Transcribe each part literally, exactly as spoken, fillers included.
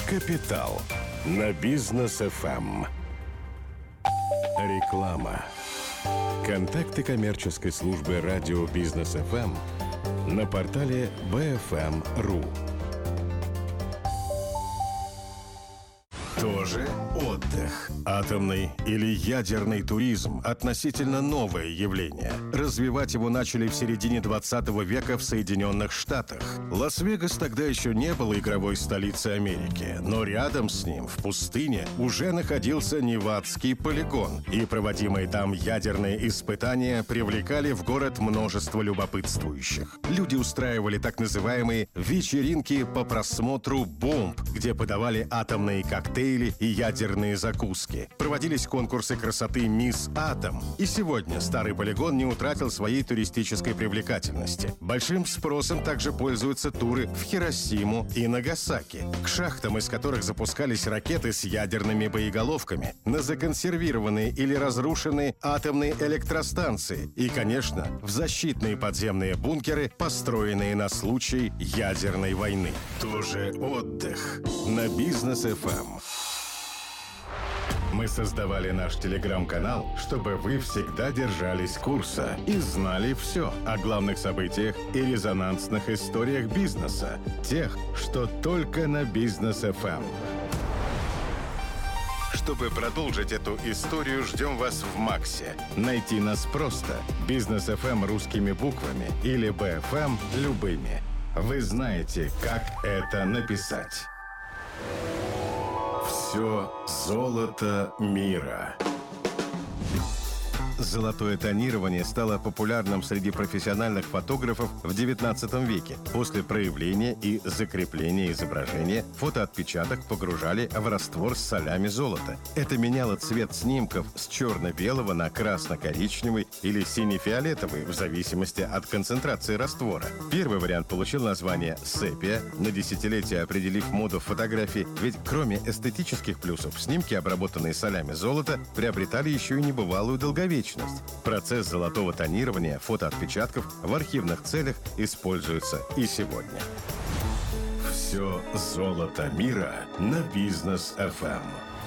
Капитал на Бизнес эф эм. Реклама. Контакты коммерческой службы радио Бизнес эф эм на портале би эф эм точка ру. Тоже отдых. Атомный или ядерный туризм – относительно новое явление. Развивать его начали в середине двадцатого века в Соединенных Штатах. Лас-Вегас тогда еще не был игровой столицей Америки, но рядом с ним, в пустыне, уже находился Невадский полигон, и проводимые там ядерные испытания привлекали в город множество любопытствующих. Люди устраивали так называемые вечеринки по просмотру бомб, где подавали атомные коктейли и ядерные закуски. Проводились конкурсы красоты «Мисс Атом». И сегодня старый полигон не утратил своей туристической привлекательности. Большим спросом также пользуются туры в Хиросиму и Нагасаки, к шахтам, из которых запускались ракеты с ядерными боеголовками, на законсервированные или разрушенные атомные электростанции и, конечно, в защитные подземные бункеры, построенные на случай ядерной войны. Тоже отдых на Бизнес эф эм. Мы создавали наш телеграм-канал, чтобы вы всегда держались курса и знали все о главных событиях и резонансных историях бизнеса, тех, что только на Бизнес эф эм. Чтобы продолжить эту историю, ждем вас в Максе. Найти нас просто. Бизнес эф эм русскими буквами или би эф эм любыми. Вы знаете, как это написать. Все золото мира. Золотое тонирование стало популярным среди профессиональных фотографов в девятнадцатом веке. После проявления и закрепления изображения фотоотпечаток погружали в раствор с солями золота. Это меняло цвет снимков с черно-белого на красно-коричневый или сине-фиолетовый в зависимости от концентрации раствора. Первый вариант получил название «сепия», на десятилетия определив моду фотографии, ведь кроме эстетических плюсов, снимки, обработанные солями золота, приобретали еще и небывалую долговечность. Процесс золотого тонирования фотоотпечатков в архивных целях используется и сегодня. Все золото мира на Бизнес эф эм.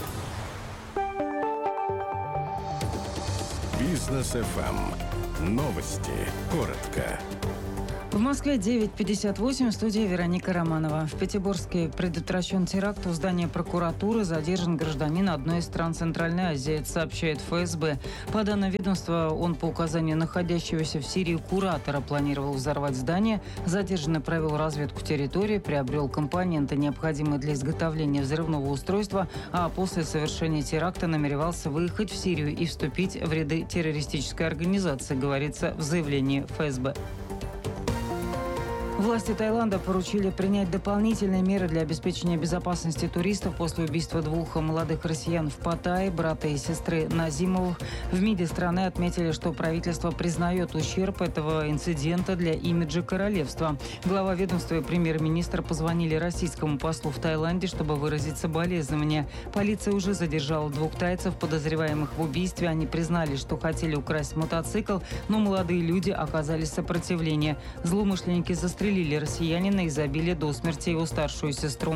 Бизнес эф эм. Новости. Коротко. В Москве девять пятьдесят восемь, в студии Вероника Романова. В Пятигорске предотвращен теракт у здания прокуратуры. Задержан гражданин одной из стран Центральной Азии, это сообщает эф эс бэ. По данным ведомства, он по указанию находящегося в Сирии куратора планировал взорвать здание. Задержанный провел разведку территории, приобрел компоненты, необходимые для изготовления взрывного устройства, а после совершения теракта намеревался выехать в Сирию и вступить в ряды террористической организации, говорится в заявлении эф эс бэ. Власти Таиланда поручили принять дополнительные меры для обеспечения безопасности туристов после убийства двух молодых россиян в Паттайе, брата и сестры Назимовых. В МИДе страны отметили, что правительство признает ущерб этого инцидента для имиджа королевства. Глава ведомства и премьер-министр позвонили российскому послу в Таиланде, чтобы выразить соболезнования. Полиция уже задержала двух тайцев, подозреваемых в убийстве. Они признали, что хотели украсть мотоцикл, но молодые люди оказали сопротивление. Злоумышленники застрелили россиянина и забили до смерти его старшую сестру.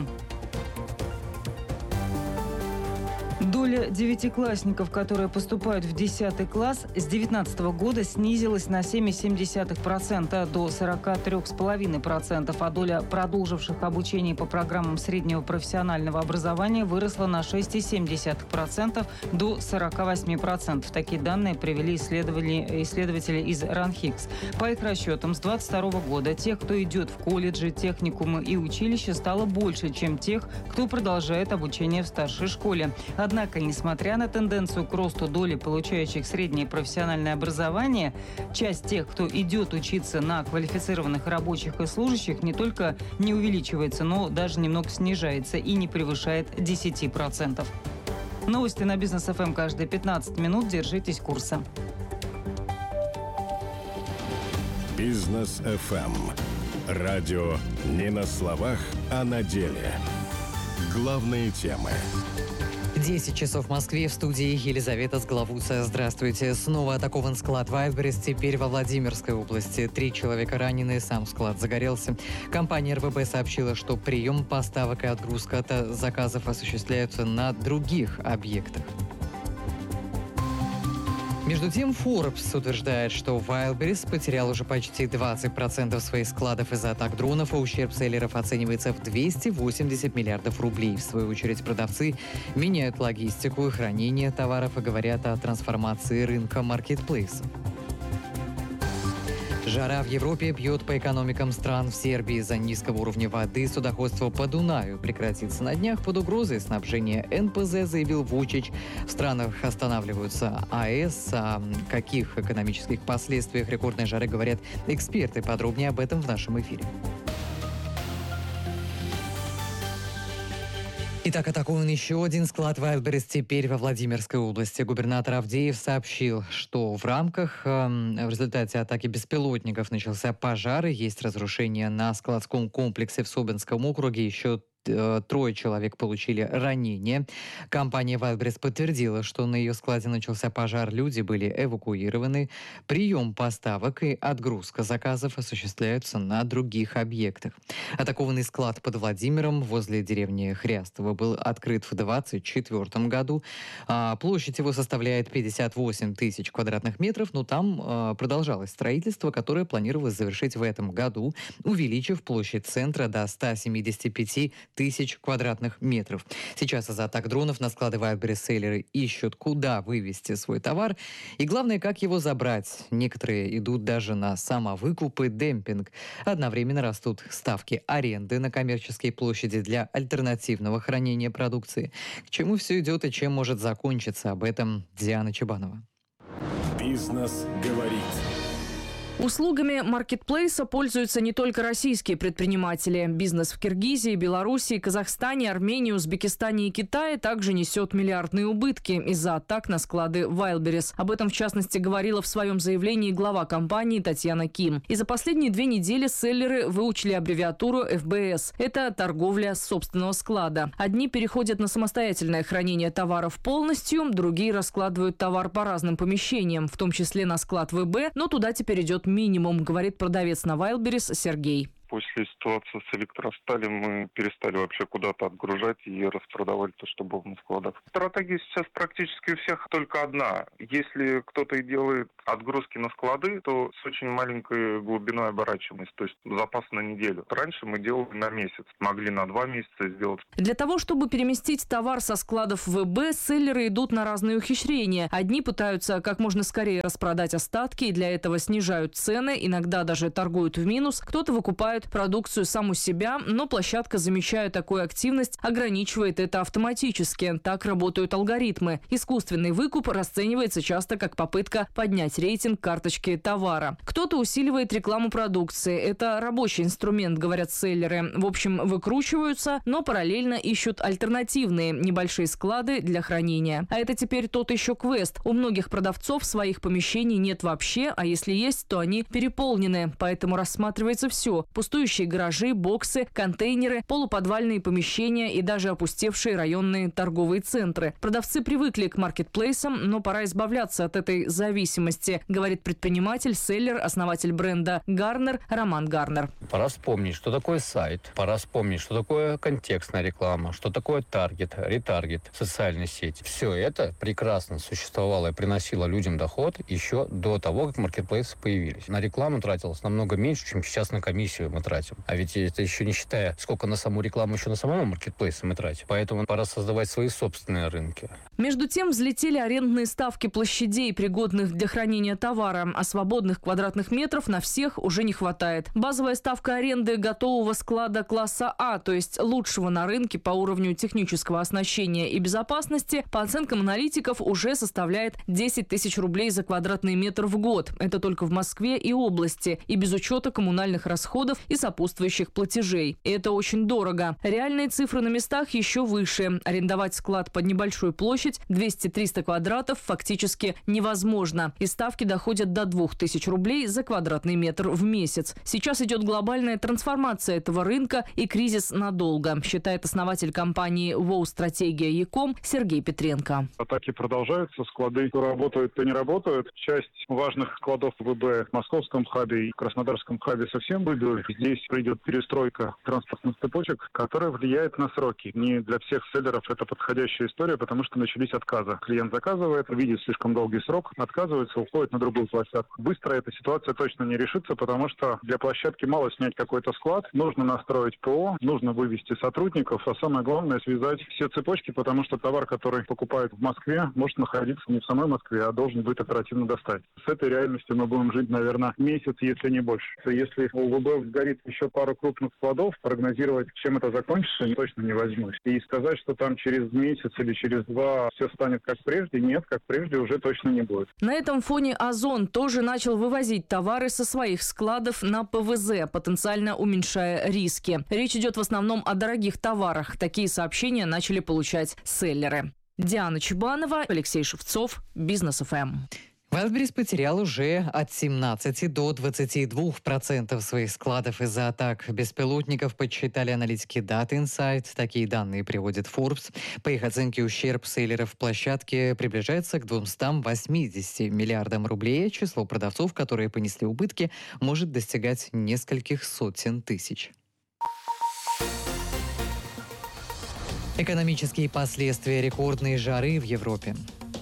Доля девятиклассников, которые поступают в десятый класс, с две тысячи девятнадцатого года снизилась на семь целых семь десятых процента до сорок три целых пять десятых процента, а доля продолживших обучение по программам среднего профессионального образования выросла на шесть целых семь десятых процента до сорок восемь процентов. Такие данные привели исследователи, исследователи из РАНХИКС. По их расчетам, с двадцать второго года тех, кто идет в колледжи, техникумы и училища, стало больше, чем тех, кто продолжает обучение в старшей школе. Однако, несмотря на тенденцию к росту доли получающих среднее профессиональное образование, часть тех, кто идет учиться на квалифицированных рабочих и служащих, не только не увеличивается, но даже немного снижается и не превышает десять процентов. Новости на Бизнес эф эм каждые пятнадцать минут. Держитесь курса. Бизнес эф эм. Радио не на словах, а на деле. Главные темы. десять часов в Москве, в студии Елизавета Сглавуца. Здравствуйте. Снова атакован склад Wildberries, теперь во Владимирской области. Три человека ранены, сам склад загорелся. Компания эр вэ бэ сообщила, что прием поставок и отгрузка от заказов осуществляются на других объектах. Между тем, Forbes утверждает, что Wildberries потерял уже почти двадцать процентов своих складов из-за атак дронов, а ущерб селлеров оценивается в двести восемьдесят миллиардов рублей. В свою очередь, продавцы меняют логистику и хранение товаров и говорят о трансформации рынка маркетплейсов. Жара в Европе бьет по экономикам стран. В Сербии из-за низкого уровня воды судоходство по Дунаю прекратится на днях под угрозой снабжения эн пэ зэ, заявил Вучич. В странах останавливаются а эс. О каких экономических последствиях рекордной жары говорят эксперты. Подробнее об этом в нашем эфире. Итак, атакован еще один склад Wildberries теперь во Владимирской области. Губернатор Авдеев сообщил, что в рамках, э, в результате атаки беспилотников начался пожар, и есть разрушение на складском комплексе в Собинском округе. Еще трое человек получили ранения. Компания Wildberries подтвердила, что на ее складе начался пожар, люди были эвакуированы. Прием поставок и отгрузка заказов осуществляются на других объектах. Атакованный склад под Владимиром возле деревни Хрястово был открыт в двадцать четвёртом году. А площадь его составляет пятьдесят восемь тысяч квадратных метров, но там а, продолжалось строительство, которое планировалось завершить в этом году, увеличив площадь центра до ста семидесяти пяти тысяч квадратных метров. Сейчас из-за атак дронов на склады Wildberries селлеры ищут, куда вывести свой товар и, главное, как его забрать. Некоторые идут даже на самовыкуп и демпинг. Одновременно растут ставки аренды на коммерческие площади для альтернативного хранения продукции. К чему все идет и чем может закончиться, об этом Диана Чебанова. Бизнес говорит. Услугами маркетплейса пользуются не только российские предприниматели. Бизнес в Киргизии, Белоруссии, Казахстане, Армении, Узбекистане и Китае также несет миллиардные убытки из-за атак на склады Wildberries. Об этом, в частности, говорила в своем заявлении глава компании Татьяна Ким. И за последние две недели селлеры выучили аббревиатуру эф бэ эс. Это торговля с собственного склада. Одни переходят на самостоятельное хранение товаров полностью, другие раскладывают товар по разным помещениям, в том числе на склад вэ бэ, но туда теперь идет минимум, говорит продавец на Wildberries Сергей. После ситуации с электросталью мы перестали вообще куда-то отгружать и распродавали то, что было на складах. Стратегия сейчас практически у всех только одна. Если кто-то и делает отгрузки на склады, то с очень маленькой глубиной оборачиваемости, то есть запас на неделю. Раньше мы делали на месяц, могли на два месяца сделать. Для того, чтобы переместить товар со складов вэ бэ, селлеры идут на разные ухищрения. Одни пытаются как можно скорее распродать остатки и для этого снижают цены, иногда даже торгуют в минус. Кто-то выкупает продукцию сам у себя, но площадка, замечая такую активность, ограничивает это автоматически. Так работают алгоритмы. Искусственный выкуп расценивается часто как попытка поднять рейтинг карточки товара. Кто-то усиливает рекламу продукции. Это рабочий инструмент, говорят селлеры. В общем, выкручиваются, но параллельно ищут альтернативные небольшие склады для хранения. А это теперь тот еще квест. У многих продавцов своих помещений нет вообще, а если есть, то они переполнены. Поэтому рассматривается все. Пустующие гаражи, боксы, контейнеры, полуподвальные помещения и даже опустевшие районные торговые центры. Продавцы привыкли к маркетплейсам, но пора избавляться от этой зависимости, говорит предприниматель, селлер, основатель бренда Гарнер Роман Гарнер. Пора вспомнить, что такое сайт, пора вспомнить, что такое контекстная реклама, что такое таргет, ретаргет, социальные сети. Все это прекрасно существовало и приносило людям доход еще до того, как маркетплейсы появились. На рекламу тратилось намного меньше, чем сейчас на комиссию мы тратим. А ведь это еще не считая, сколько на саму рекламу еще на самом маркетплейсе мы тратим. Поэтому пора создавать свои собственные рынки. Между тем взлетели арендные ставки площадей, пригодных для хранения товара, а свободных квадратных метров на всех уже не хватает. Базовая ставка аренды готового склада класса А, то есть лучшего на рынке по уровню технического оснащения и безопасности, по оценкам аналитиков, уже составляет десять тысяч рублей за квадратный метр в год. Это только в Москве и области. И без учета коммунальных расходов и сопутствующих платежей. И это очень дорого. Реальные цифры на местах еще выше. Арендовать склад под небольшую площадь двести-триста квадратов фактически невозможно. И ставки доходят до двух тысяч рублей за квадратный метр в месяц. Сейчас идет глобальная трансформация этого рынка и кризис надолго, считает основатель компании «Воу Стратегия Яком» Сергей Петренко. Атаки продолжаются, склады то работают, то не работают. Часть важных складов ВБ в московском хабе и в краснодарском хабе совсем выбили. Здесь придет перестройка транспортных цепочек, которая влияет на сроки. Не для всех селлеров это подходящая история, потому что начались отказы. Клиент заказывает, видит слишком долгий срок, отказывается, уходит на другую площадку. Быстро эта ситуация точно не решится, потому что для площадки мало снять какой-то склад, нужно настроить ПО, нужно вывести сотрудников, а самое главное связать все цепочки, потому что товар, который покупают в Москве, может находиться не в самой Москве, а должен быть оперативно достать. С этой реальностью мы будем жить, наверное, месяц, если не больше. Если у ВБ сгорит еще пару крупных складов, прогнозировать, чем это закончится, точно не возьмусь. И сказать, что там через месяц или через два все станет как прежде, нет, как прежде уже точно не будет. На этом фоне «Озон» тоже начал вывозить товары со своих складов на ПВЗ, потенциально уменьшая риски. Речь идет в основном о дорогих товарах. Такие сообщения начали получать селлеры. Диана Чебанова, Алексей Шевцов, Бизнес эф эм. Wildberries потерял уже от семнадцати до двадцати двух процентов своих складов из-за атак беспилотников, подсчитали аналитики Data Insight. Такие данные приводит Forbes. По их оценке, ущерб селлеров площадки приближается к двумстам восьмидесяти миллиардам рублей. Число продавцов, которые понесли убытки, может достигать нескольких сотен тысяч. Экономические последствия рекордной жары в Европе.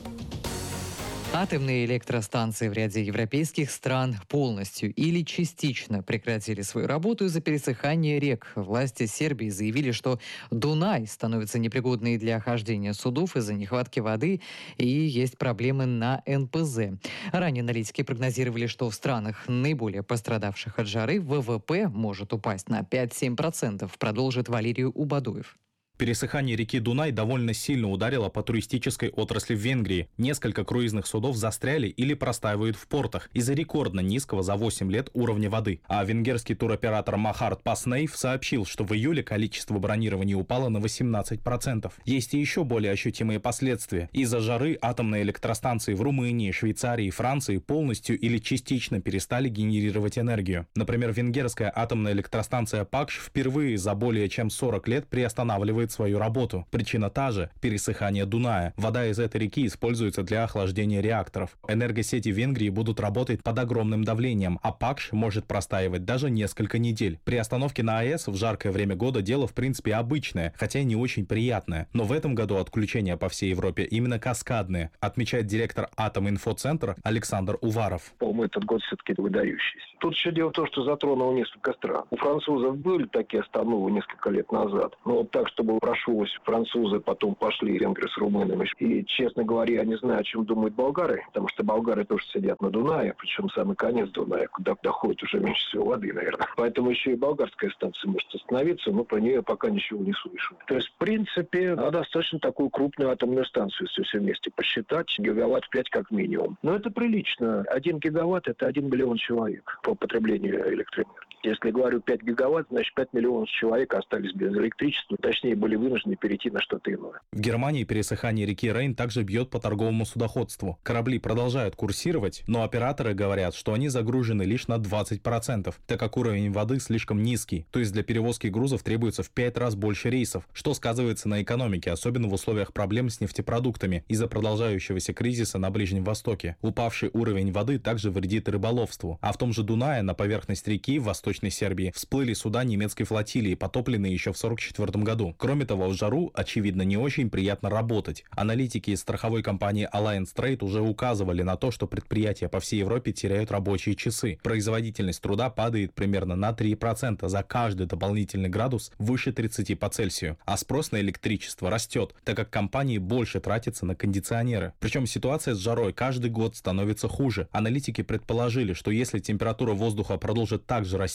Атомные электростанции в ряде европейских стран полностью или частично прекратили свою работу из-за пересыхания рек. Власти Сербии заявили, что Дунай становится непригодной для хождения судов из-за нехватки воды и есть проблемы на эн пэ зэ. Ранее аналитики прогнозировали, что в странах, наиболее пострадавших от жары, вэ вэ пэ может упасть на пять-семь процентов, продолжит Валерий Убадуев. Пересыхание реки Дунай довольно сильно ударило по туристической отрасли в Венгрии. Несколько круизных судов застряли или простаивают в портах из-за рекордно низкого за восемь лет уровня воды. А венгерский туроператор Махарт Паснейв сообщил, что в июле количество бронирований упало на восемнадцать процентов. Есть и еще более ощутимые последствия. Из-за жары атомные электростанции в Румынии, Швейцарии и Франции полностью или частично перестали генерировать энергию. Например, венгерская атомная электростанция Пакш впервые за более чем сорок лет приостанавливает свою работу. Причина та же – пересыхание Дуная. Вода из этой реки используется для охлаждения реакторов. Энергосети Венгрии будут работать под огромным давлением, а Пакш может простаивать даже несколько недель. При остановке на АЭС в жаркое время года дело в принципе обычное, хотя и не очень приятное. Но в этом году отключения по всей Европе именно каскадные, отмечает директор Атоминфоцентра Александр Уваров. По-моему, этот год все-таки выдающийся. Тут еще дело в том, что затронуло несколько стран. У французов были такие остановы несколько лет назад. Но вот так, чтобы прошлось французы, потом пошли венгры с румынами. И, честно говоря, я не знаю, о чем думают болгары, потому что болгары тоже сидят на Дунае, причем самый конец Дуная, куда доходит уже меньше всего воды, наверное. Поэтому еще и болгарская станция может остановиться, но про нее пока ничего не слышу. То есть, в принципе, надо достаточно такую крупную атомную станцию, если все вместе посчитать, гигаватт пять как минимум. Но это прилично. Один гигаватт – это один миллион человек по потреблению электроэнергии. Если говорю пять гигаватт, значит пять миллионов человек остались без электричества, точнее были вынуждены перейти на что-то иное. В Германии пересыхание реки Рейн также бьет по торговому судоходству. Корабли продолжают курсировать, но операторы говорят, что они загружены лишь на двадцать процентов, так как уровень воды слишком низкий, то есть для перевозки грузов требуется в пять раз больше рейсов, что сказывается на экономике, особенно в условиях проблем с нефтепродуктами из-за продолжающегося кризиса на Ближнем Востоке. Упавший уровень воды также вредит рыболовству, а в том же Дунае на поверхность реки в Восточной Сербии всплыли суда немецкой флотилии, потопленные еще в сорок четвёртом году. Кроме того, в жару, очевидно, не очень приятно работать. Аналитики из страховой компании Alliance Trade уже указывали на то, что предприятия по всей Европе теряют рабочие часы. Производительность труда падает примерно на три процента за каждый дополнительный градус выше тридцати по Цельсию. А спрос на электричество растет, так как компании больше тратятся на кондиционеры. Причем ситуация с жарой каждый год становится хуже. Аналитики предположили, что если температура воздуха продолжит также расти,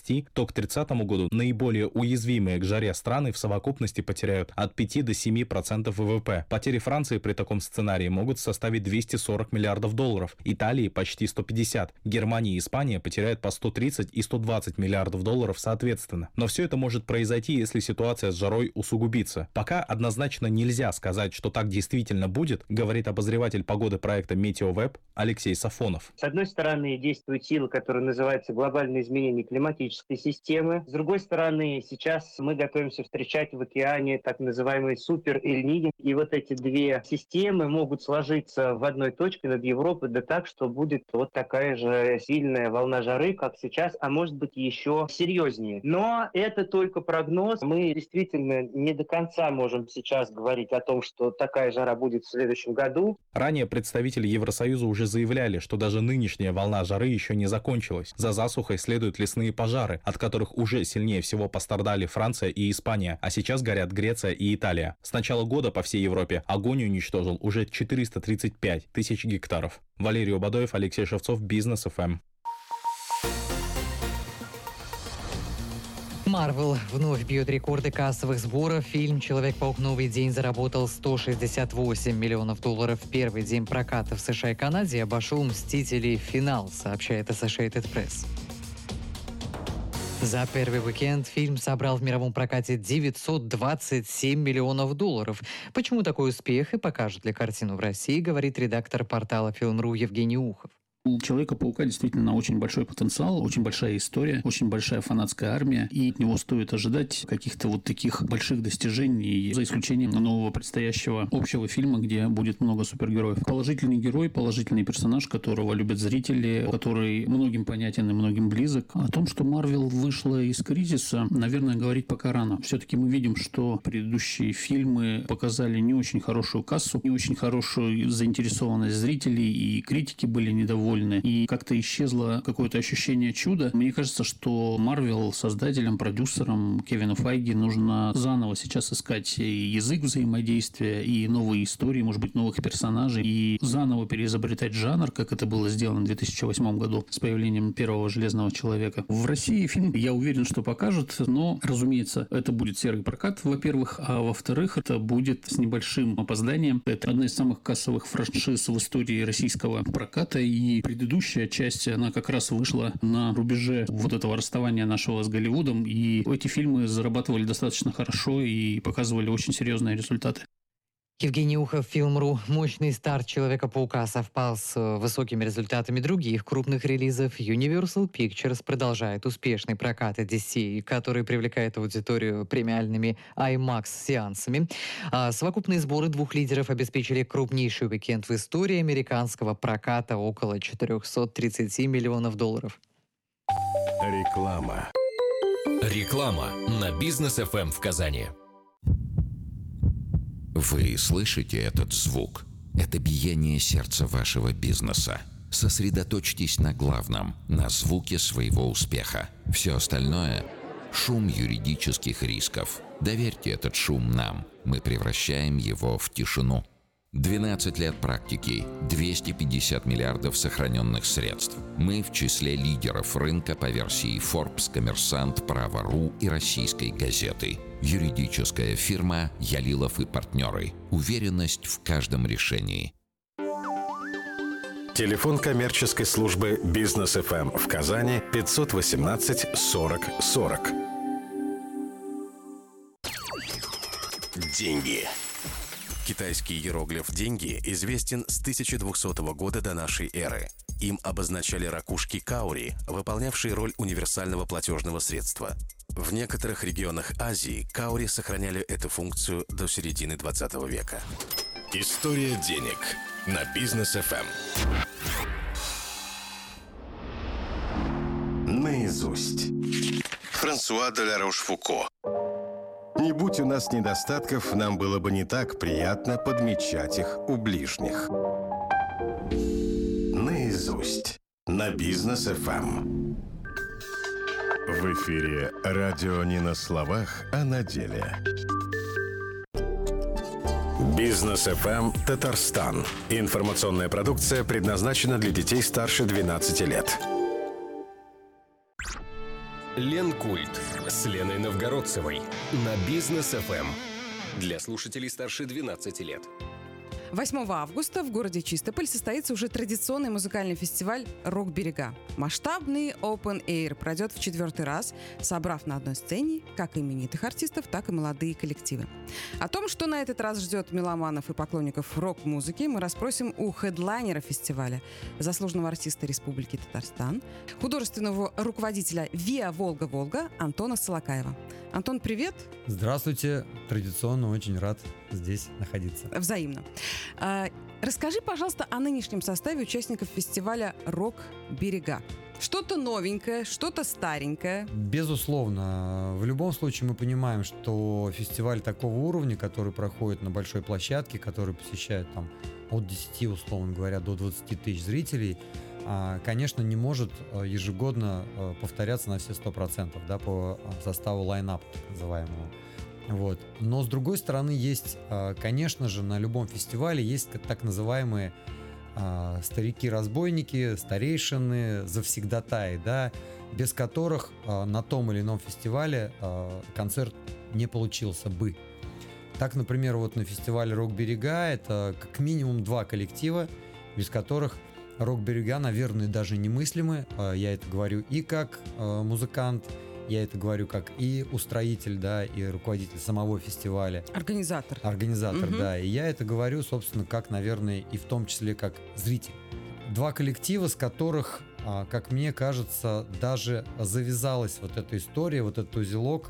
расти, то к тридцатому году наиболее уязвимые к жаре страны в совокупности потеряют от пяти до семи процентов вэ вэ пэ. Потери Франции при таком сценарии могут составить двести сорок миллиардов долларов, Италии почти сто пятьдесят, Германия и Испания потеряют по сто тридцать и сто двадцать миллиардов долларов соответственно. Но все это может произойти, если ситуация с жарой усугубится. Пока однозначно нельзя сказать, что так действительно будет, говорит обозреватель погоды проекта «Метеовеб» Алексей Сафонов. С одной стороны, действует сила, которая называется глобальное изменение климатической системы. С другой стороны, сейчас мы готовимся встречать в океане так называемый супер-эль-ниньо. И вот эти две системы могут сложиться в одной точке над Европой, да так, что будет вот такая же сильная волна жары, как сейчас, а может быть еще серьезнее. Но это только прогноз. Мы действительно не до конца можем сейчас говорить о том, что такая жара будет в следующем году. Ранее представители Евросоюза уже заявляли, что даже нынешняя волна жары еще не закончилась. За засухой следуют лесные пожары, от которых уже сильнее всего пострадали Франция и Испания, а сейчас горят Греция и Италия. С начала года по всей Европе огонь уничтожил уже четыреста тридцать пять тысяч гектаров. Валерий Обадоев, Алексей Шевцов, Бизнес эф эм. Марвел вновь бьет рекорды кассовых сборов. Фильм «Человек-паук. Новый день» заработал сто шестьдесят восемь миллионов долларов в первый день проката в США и Канаде и обошел «Мстителей. Финал», сообщает Associated Press. За первый уикенд фильм собрал в мировом прокате девятьсот двадцать семь миллионов долларов. Почему такой успех и покажет ли картину в России, говорит редактор портала Film.ru Евгений Ухов. У Человека-паука действительно очень большой потенциал, очень большая история, очень большая фанатская армия, и от него стоит ожидать каких-то вот таких больших достижений, за исключением нового предстоящего общего фильма, где будет много супергероев. Положительный герой, положительный персонаж, которого любят зрители, который многим понятен и многим близок. О том, что Марвел вышла из кризиса, наверное, говорить пока рано. Все-таки мы видим, что предыдущие фильмы показали не очень хорошую кассу, не очень хорошую заинтересованность зрителей, и критики были недовольны. И как-то исчезло какое-то ощущение чуда. Мне кажется, что Марвел, создателям, продюсерам Кевину Файги нужно заново сейчас искать и язык взаимодействия, и новые истории, может быть, новых персонажей, и заново переизобретать жанр, как это было сделано в две тысячи восьмом году с появлением первого Железного человека. В России фильм, я уверен, что покажут, но, разумеется, это будет серый прокат, во-первых, а во-вторых, это будет с небольшим опозданием. Это одна из самых кассовых франшиз в истории российского проката, и предыдущая часть, она как раз вышла на рубеже вот этого расставания нашего с Голливудом, и эти фильмы зарабатывали достаточно хорошо и показывали очень серьезные результаты. Евгений Ухов, Film.ru. Мощный старт «Человека-паука» совпал с высокими результатами других крупных релизов. Universal Pictures продолжает успешный прокат ди си, который привлекает аудиторию премиальными IMAX-сеансами. А совокупные сборы двух лидеров обеспечили крупнейший уикенд в истории американского проката, около четырехсот тридцати миллионов долларов. Реклама. Реклама на Бизнес эф эм в Казани. Вы слышите этот звук? Это биение сердца вашего бизнеса. Сосредоточьтесь на главном, на звуке своего успеха. Все остальное – шум юридических рисков. Доверьте этот шум нам. Мы превращаем его в тишину. двенадцать лет практики, двести пятьдесят миллиардов сохраненных средств. Мы в числе лидеров рынка по версии Forbes, Коммерсант, Право.ру и Российской газеты. Юридическая фирма «Ялилов и партнеры». Уверенность в каждом решении. Телефон коммерческой службы «Бизнес эф эм» в Казани пятьсот восемнадцать сорок сорок. Деньги. Китайский иероглиф «деньги» известен с тысяча двухсотого года до нашей эры. Им обозначали ракушки каури, выполнявшие роль универсального платежного средства. В некоторых регионах Азии каури сохраняли эту функцию до середины двадцатого века. История денег на Бизнес эф эм. Наизусть. Франсуа де ла Рошфуко. Не будь у нас недостатков, нам было бы не так приятно подмечать их у ближних. Наизусть. На Бизнес эф эм. В эфире радио не на словах, а на деле. Бизнес эф эм Татарстан. Информационная продукция предназначена для детей старше двенадцати лет. Ленкульт с Леной Новгородцевой на Бизнес эф эм. Для слушателей старше двенадцати лет. восьмого августа в городе Чистополь состоится уже традиционный музыкальный фестиваль «Рок-берега». Масштабный Open Air пройдет в четвертый раз, собрав на одной сцене как именитых артистов, так и молодые коллективы. О том, что на этот раз ждет меломанов и поклонников рок-музыки, мы расспросим у хедлайнера фестиваля, заслуженного артиста Республики Татарстан, художественного руководителя ВИА «Волга-Волга» Антона Солокаева. Антон, привет! Здравствуйте! Традиционно очень рад здесь находиться. Взаимно. А, расскажи, пожалуйста, о нынешнем составе участников фестиваля «Рок-берега». Что-то новенькое, что-то старенькое? Безусловно. В любом случае мы понимаем, что фестиваль такого уровня, который проходит на большой площадке, который посещает там от десяти, условно говоря, до двадцати тысяч зрителей, конечно, не может ежегодно повторяться на все сто процентов, да, по составу лайнапа, так называемого. Вот. Но, с другой стороны, есть, конечно же, на любом фестивале есть так называемые старики-разбойники, старейшины, завсегдатаи, да, без которых на том или ином фестивале концерт не получился бы. Так, например, вот на фестивале «Рок-берега» это как минимум два коллектива, без которых «Рок-берега», наверное, даже немыслимы. Я это говорю и как музыкант, я это говорю как и устроитель, да, и руководитель самого фестиваля. Организатор. Организатор, угу. да. И я это говорю, собственно, как, наверное, и в том числе как зритель. Два коллектива, с которых, как мне кажется, даже завязалась вот эта история, вот этот узелок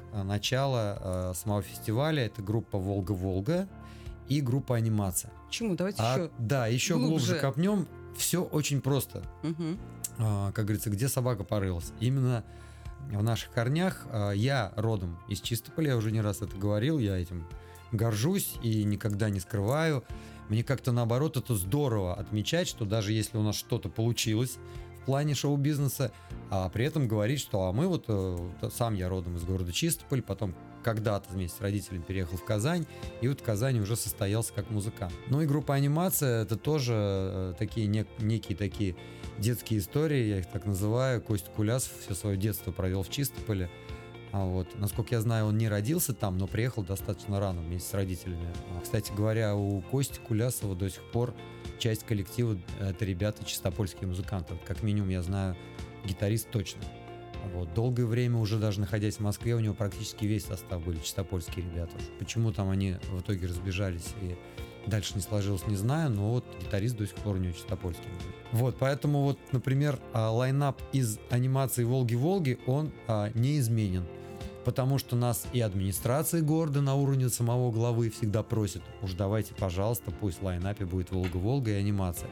начала самого фестиваля. Это группа «Волга-Волга» и группа «Анимация». Почему? Давайте а, еще Да, еще глубже, глубже копнем. Все очень просто. Угу. А, как говорится, где собака порылась. Именно в наших корнях. Я родом из Чистополя, я уже не раз это говорил, я этим горжусь и никогда не скрываю. Мне как-то наоборот это здорово отмечать, что даже если у нас что-то получилось в плане шоу-бизнеса, а при этом говорить, что а мы вот, сам я родом из города Чистополь, потом когда-то вместе с родителями переехал в Казань, и вот в Казани уже состоялся как музыкант. Ну и группа «Анимация» — это тоже такие нек- некие такие детские истории, я их так называю. Костя Кулясов все свое детство провел в Чистополе. А вот, насколько я знаю, он не родился там, но приехал достаточно рано вместе с родителями. Кстати говоря, у Кости Кулясова до сих пор часть коллектива — это ребята чистопольские музыканты. Как минимум, я знаю, гитарист точно. Вот. Долгое время, уже даже находясь в Москве, у него практически весь состав были чистопольские ребята. Почему там они в итоге разбежались и дальше не сложилось, не знаю, но вот гитарист до сих пор у него чистопольский. Вот, поэтому вот, например, лайнап из «Анимации Волги-Волги», он а, неизменен. Потому что нас и администрация города на уровне самого главы всегда просит: уж давайте, пожалуйста, пусть в лайнапе будет «Волга-Волга» и «Анимация».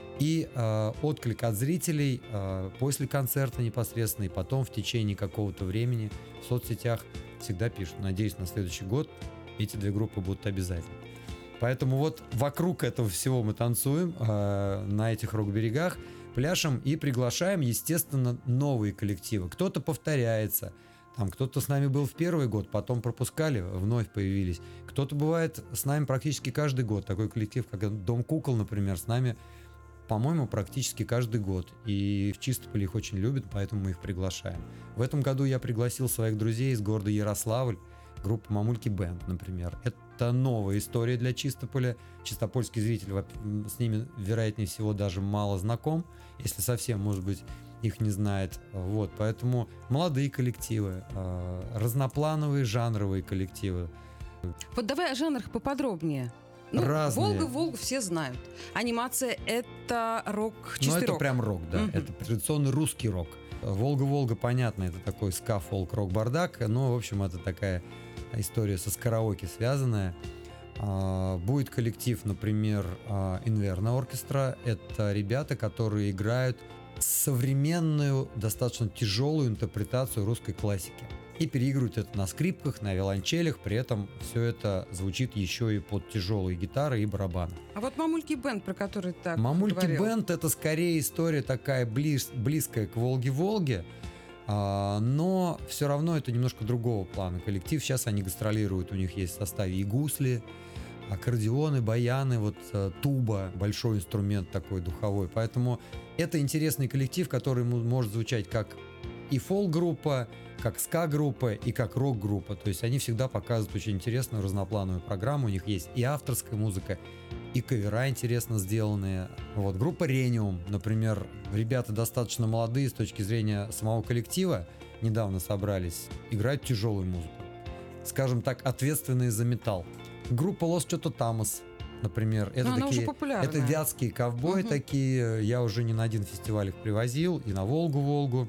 И э, отклик от зрителей э, после концерта непосредственно, и потом в течение какого-то времени в соцсетях всегда пишут: надеюсь, на следующий год эти две группы будут обязательно. Поэтому вот вокруг этого всего мы танцуем э, на этих рок-берегах, пляшем и приглашаем, естественно, новые коллективы. Кто-то повторяется, там кто-то с нами был в первый год, потом пропускали, вновь появились. Кто-то бывает с нами практически каждый год. Такой коллектив, как «Дом кукол», например, с нами, по-моему, практически каждый год. И в Чистополе их очень любят, поэтому мы их приглашаем. В этом году я пригласил своих друзей из города Ярославль, группу «Мамульки Бенд», например. Это новая история для Чистополя. Чистопольский зритель с ними, вероятнее всего, даже мало знаком, если совсем, может быть, их не знает. Вот, поэтому молодые коллективы, разноплановые жанровые коллективы. Вот давай о жанрах поподробнее. Ну, разные. Волга-Волга все знают. Анимация — это рок, чистый рок. Ну, это рок. прям рок, да. Угу. Это традиционный русский рок. Волга-Волга, понятно, это такой ска, фолк, рок, бардак. Но, в общем, это такая история со караоке связанная. Будет коллектив, например, Инверно оркестра. Это ребята, которые играют современную, достаточно тяжелую интерпретацию русской классики. И переигрывают это на скрипках, на виолончелях, при этом все это звучит еще и под тяжелые гитары и барабаны. А вот «Мамульки Бенд», про который ты так «Мамульки говорил. Бенд» — это скорее история такая близ, близкая к «Волге-Волге», а, но все равно это немножко другого плана коллектив. Сейчас они гастролируют, у них есть в составе и гусли, аккордеоны, баяны, вот туба, большой инструмент такой духовой. Поэтому это интересный коллектив, который может звучать как и фолк-группа, как ска-группа и как рок-группа. То есть они всегда показывают очень интересную разноплановую программу. У них есть и авторская музыка, и кавера интересно сделанные. Вот. Группа Renium, например, ребята достаточно молодые с точки зрения самого коллектива, недавно собрались, играют тяжелую музыку. Скажем так, ответственные за металл. Группа Los Chototamos, например, это Но такие, это вятские ковбои угу. такие. Я уже не на один фестиваль их привозил, и на Волгу-Волгу,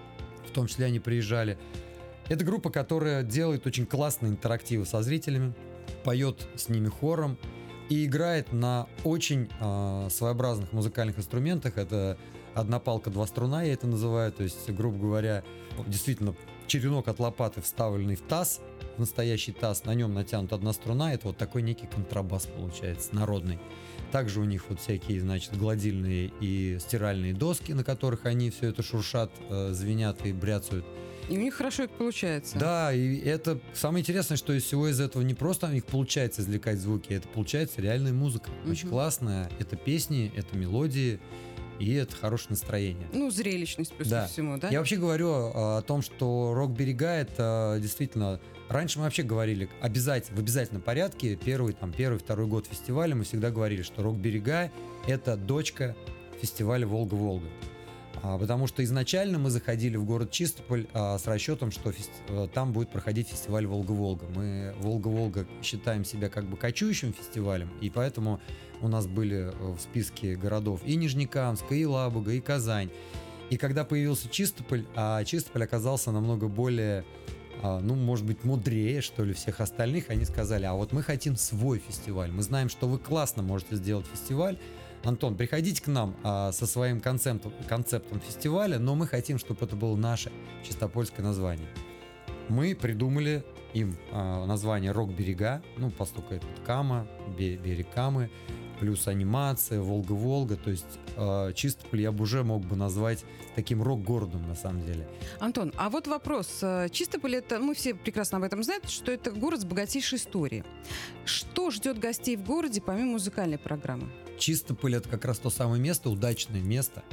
в том числе они приезжали. Это группа, которая делает очень классные интерактивы со зрителями, поет с ними хором и играет на очень э, своеобразных музыкальных инструментах. Это одна палка, два струна, я это называю. То есть, грубо говоря, действительно черенок от лопаты, вставленный в таз, в настоящий таз, на нем натянута одна струна, это вот такой некий контрабас получается, народный. Также у них вот всякие, значит, гладильные и стиральные доски, на которых они все это шуршат, э, звенят и бряцают. И у них хорошо это получается. Да, и это самое интересное, что из всего из этого не просто у них получается извлекать звуки, это получается реальная музыка. Угу. Очень классная. Это песни, это мелодии. И это хорошее настроение. Ну, зрелищность плюс да. ко всему, да? Я вообще говорю о том, что рок-берега — это действительно... Раньше мы вообще говорили обязательно, в обязательном порядке, первый, там, первый, второй год фестиваля мы всегда говорили, что рок-берега — это дочка фестиваля «Волга-Волга». А, потому что изначально мы заходили в город Чистополь а, с расчетом, что фести... там будет проходить фестиваль «Волга-Волга». Мы «Волга-Волга» считаем себя как бы кочующим фестивалем, и поэтому у нас были в списке городов и Нижнекамск, и Елабуга, и Казань. И когда появился Чистополь, а Чистополь оказался намного более, а, ну, может быть, мудрее, что ли, всех остальных, они сказали: а вот мы хотим свой фестиваль. Мы знаем, что вы классно можете сделать фестиваль. Антон, приходите к нам а, со своим концептом, концептом фестиваля, но мы хотим, чтобы это было наше чистопольское название. Мы придумали им а, название «Рок-берега», ну, поскольку это Кама, берег Камы, плюс анимация, Волга-Волга, то есть э, Чистополь я бы уже мог бы назвать таким рок-городом на самом деле. Антон, а вот вопрос. Чистополь — это, мы все прекрасно об этом знаем, что это город с богатейшей историей. Что ждет гостей в городе помимо музыкальной программы? Чистополь — это как раз то самое место, удачное место,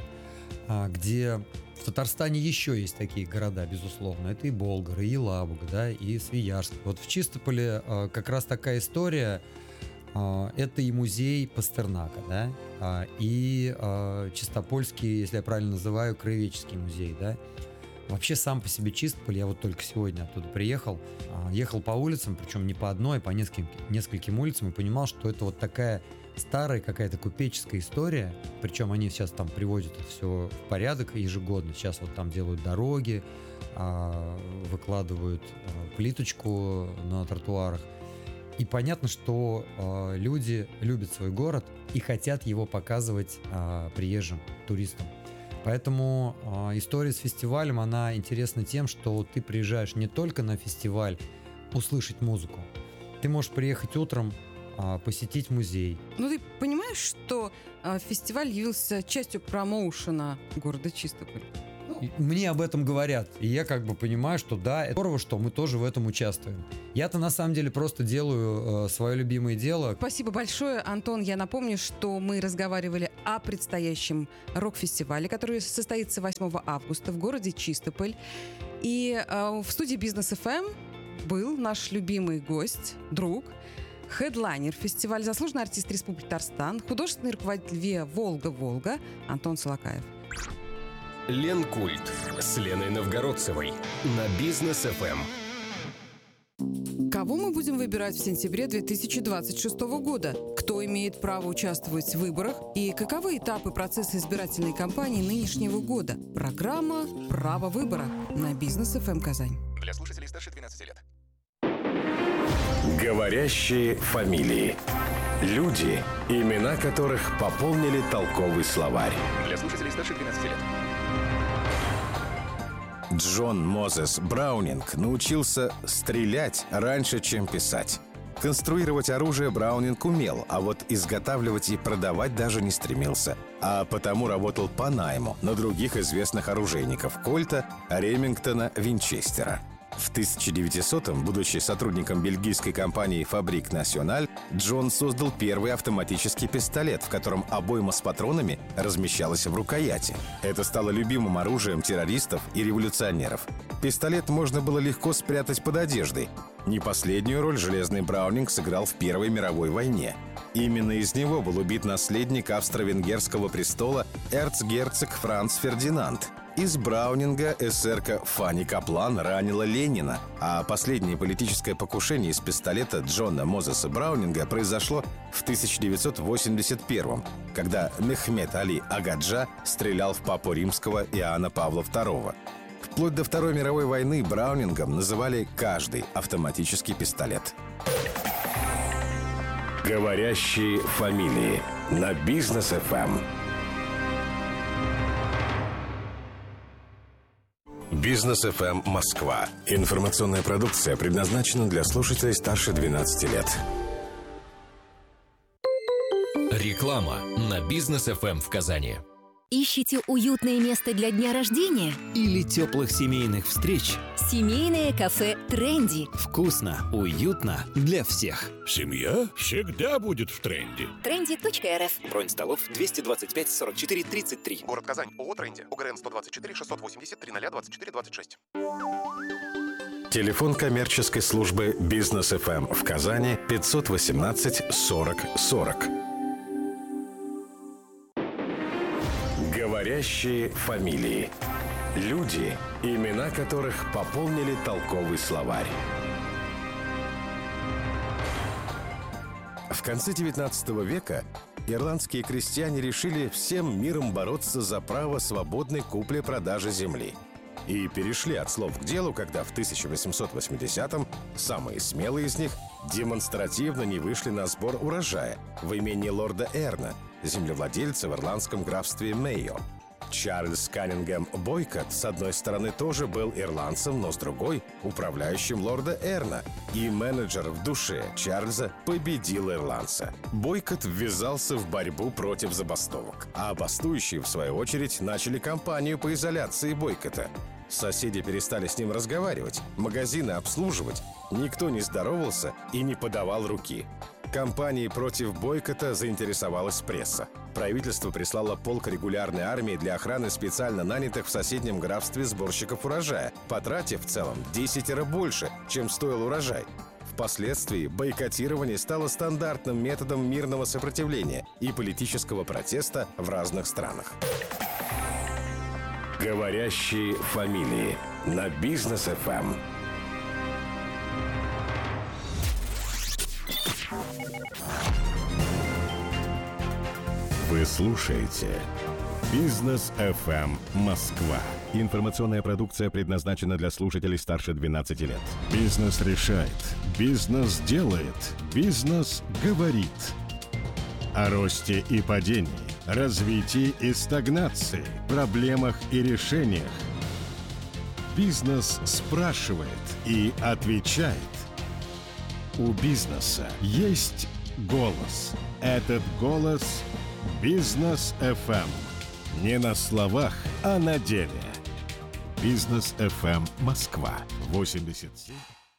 где в Татарстане еще есть такие города, безусловно. Это и Болгар, и Елабуга, да, и Свияжск. Вот в Чистополе как раз такая история. Это и музей Пастернака, да, и Чистопольский, если я правильно называю, краеведческий музей, да. Вообще сам по себе Чистополь, я вот только сегодня оттуда приехал, ехал по улицам, причем не по одной, а по нескольким, нескольким улицам, и понимал, что это вот такая старая какая-то купеческая история, причем они сейчас там приводят это все в порядок ежегодно, сейчас вот там делают дороги, выкладывают плиточку на тротуарах. И понятно, что э, люди любят свой город и хотят его показывать э, приезжим, туристам. Поэтому э, история с фестивалем, она интересна тем, что ты приезжаешь не только на фестиваль услышать музыку. Ты можешь приехать утром, э, посетить музей. Ну ты понимаешь, что э, фестиваль явился частью промоушена города Чистополь? Мне об этом говорят, и я как бы понимаю, что да, это здорово, что мы тоже в этом участвуем. Я-то на самом деле просто делаю э, свое любимое дело. Спасибо большое, Антон. Я напомню, что мы разговаривали о предстоящем рок-фестивале, который состоится восьмого августа в городе Чистополь. И э, в студии Бизнес эф эм был наш любимый гость, друг, хедлайнер фестиваля, заслуженный артист Республики Татарстан, художественный руководитель ВИА «Волга-Волга» Антон Солокаев. Ленкульт с Леной Новгородцевой на Бизнес эф эм. Кого мы будем выбирать в сентябре две тысячи двадцать шестого года? Кто имеет право участвовать в выборах? И каковы этапы процесса избирательной кампании нынешнего года? Программа «Право выбора» на Бизнес эф эм Казань. Для слушателей старше двенадцати лет. Говорящие фамилии. Люди, имена которых пополнили толковый словарь. Для слушателей старше двенадцати лет. Джон Мозес Браунинг научился стрелять раньше, чем писать. Конструировать оружие Браунинг умел, а вот изготавливать и продавать даже не стремился. А потому работал по найму на других известных оружейников Кольта, Ремингтона, Винчестера. В тысяча девятисотом, будучи сотрудником бельгийской компании «Фабрик Националь», Джон создал первый автоматический пистолет, в котором обойма с патронами размещалась в рукояти. Это стало любимым оружием террористов и революционеров. Пистолет можно было легко спрятать под одеждой. Не последнюю роль железный Браунинг сыграл в Первой мировой войне. Именно из него был убит наследник австро-венгерского престола эрцгерцог Франц Фердинанд. Из Браунинга эсерка Фанни Каплан ранила Ленина, а последнее политическое покушение из пистолета Джона Мозеса Браунинга произошло в тысяча девятьсот восемьдесят первом, когда Мехмед Али Агаджа стрелял в папу римского Иоанна Павла второго. Вплоть до Второй мировой войны Браунингом называли каждый автоматический пистолет. Говорящие фамилии на Бизнес эф эм. Бизнес эф эм Москва. Информационная продукция предназначена для слушателей старше двенадцати лет. Реклама на Бизнес эф эм в Казани. Ищете уютное место для дня рождения? Или теплых семейных встреч? Семейное кафе «Тренди». Вкусно, уютно для всех. Семья всегда будет в тренде. тренди точка эр эф. Бронь столов двести двадцать пять сорок четыре тридцать три. Город Казань. ООО «Тренди». ОГРН сто двадцать четыре шестьсот восемьдесят тридцать двадцать четыре двадцать шесть. Телефон коммерческой службы Бизнес эф эм в Казани пятьсот восемнадцать сорок сорок. Говорящие фамилии. Люди, имена которых пополнили толковый словарь. В конце девятнадцатого века ирландские крестьяне решили всем миром бороться за право свободной купли-продажи земли. И перешли от слов к делу, когда в тысяча восемьсот восьмидесятом самые смелые из них демонстративно не вышли на сбор урожая в имении лорда Эрна, землевладельца в ирландском графстве Мейо. Чарльз Каннингем Бойкот, с одной стороны, тоже был ирландцем, но с другой — управляющим лорда Эрна. И менеджер в душе Чарльза победил ирландца. Бойкот ввязался в борьбу против забастовок. А бастующие, в свою очередь, начали кампанию по изоляции Бойкота. Соседи перестали с ним разговаривать, магазины обслуживать. Никто не здоровался и не подавал руки. Кампанией против бойкота заинтересовалась пресса. Правительство прислало полк регулярной армии для охраны специально нанятых в соседнем графстве сборщиков урожая, потратив в целом в десятеро больше, чем стоил урожай. Впоследствии бойкотирование стало стандартным методом мирного сопротивления и политического протеста в разных странах. Говорящие фамилии на Бизнес эф эм. Вы слушаете Бизнес эф эм Москва. Информационная продукция предназначена для слушателей старше двенадцати лет. Бизнес решает. Бизнес делает. Бизнес говорит. О росте и падении, развитии и стагнации, проблемах и решениях. Бизнес спрашивает и отвечает. У бизнеса есть голос. Этот голос – Бизнес эф эм. Не на словах, а на деле. Бизнес эф эм Москва. восемьдесят семь.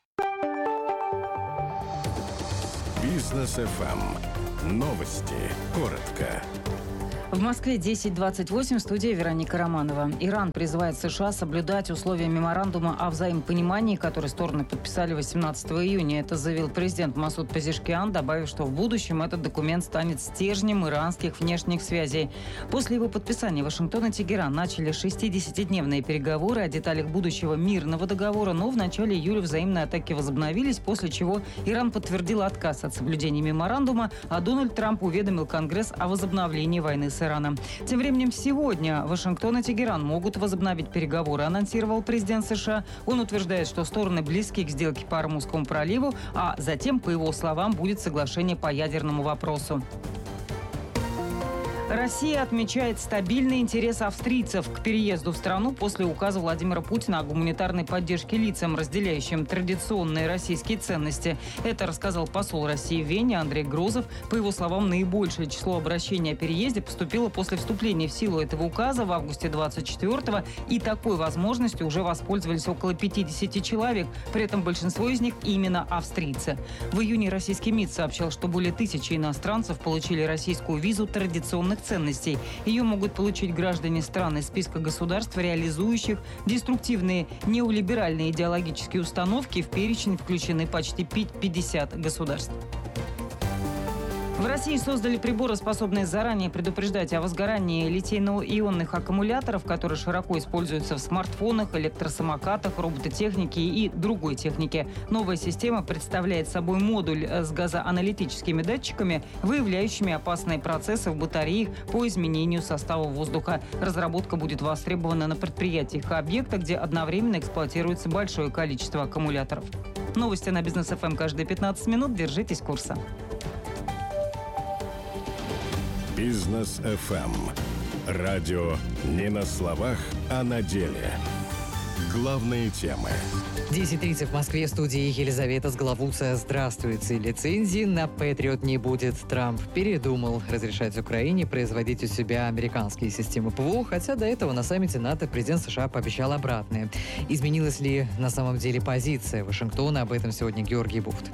Бизнес эф эм. Новости. Коротко. В Москве десять двадцать восемь, студия Вероника Романова. Иран призывает США соблюдать условия меморандума о взаимопонимании, который стороны подписали восемнадцатого июня. Это заявил президент Масуд Пезешкиан, добавив, что в будущем этот документ станет стержнем иранских внешних связей. После его подписания Вашингтон и Тегеран начали шестидесятидневные переговоры о деталях будущего мирного договора, но в начале июля взаимные атаки возобновились, после чего Иран подтвердил отказ от соблюдения меморандума, а Дональд Трамп уведомил Конгресс о возобновлении войны с Ирана. Тем временем сегодня Вашингтон и Тегеран могут возобновить переговоры, анонсировал президент США. Он утверждает, что стороны близки к сделке по Ормузскому проливу, а затем, по его словам, будет соглашение по ядерному вопросу. Россия отмечает стабильный интерес австрийцев к переезду в страну после указа Владимира Путина о гуманитарной поддержке лицам, разделяющим традиционные российские ценности. Это рассказал посол России в Вене Андрей Грозов. По его словам, наибольшее число обращений о переезде поступило после вступления в силу этого указа в августе двадцать четвёртого, и такой возможностью уже воспользовались около пятидесяти человек. При этом большинство из них именно австрийцы. В июне российский МИД сообщал, что более тысячи иностранцев получили российскую визу традиционных ценностей. Ее могут получить граждане стран из списка государств, реализующих деструктивные неолиберальные идеологические установки. В перечень включены почти пятьдесят государств. В России создали приборы, способные заранее предупреждать о возгорании литийно-ионных аккумуляторов, которые широко используются в смартфонах, электросамокатах, робототехнике и другой технике. Новая система представляет собой модуль с газоаналитическими датчиками, выявляющими опасные процессы в батареях по изменению состава воздуха. Разработка будет востребована на предприятиях и объектах, где одновременно эксплуатируется большое количество аккумуляторов. Новости на Бизнес эф эм каждые пятнадцать минут. Держитесь курса. Бизнес эф эм. Радио не на словах, а на деле. Главные темы. десять тридцать в Москве, в студии Елизавета Сглавуца. Здравствуйте. Лицензии на Патриот не будет. Трамп передумал разрешать Украине производить у себя американские системы ПВО, хотя до этого на саммите НАТО президент США пообещал обратное. Изменилась ли на самом деле позиция Вашингтона? Об этом сегодня Георгий Буфт.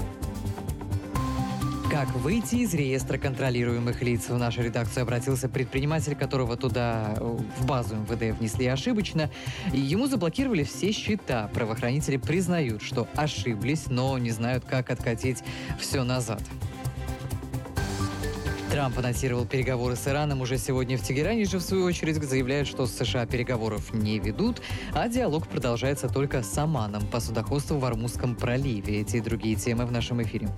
Как выйти из реестра контролируемых лиц? В нашу редакцию обратился предприниматель, которого туда, в базу эм вэ дэ, внесли ошибочно. И ему заблокировали все счета. Правоохранители признают, что ошиблись, но не знают, как откатить все назад. Трамп анонсировал переговоры с Ираном уже сегодня в Тегеране, же в свою очередь заявляет, что с США переговоров не ведут, а диалог продолжается только с Оманом по судоходству в Ормузском проливе. Эти и другие темы в нашем эфире.